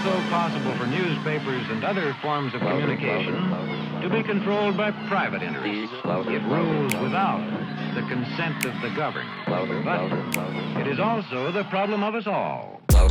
also possible for newspapers and other forms of communication to be controlled by private interests. It rules without the consent of the governed. But it is also the problem of us all.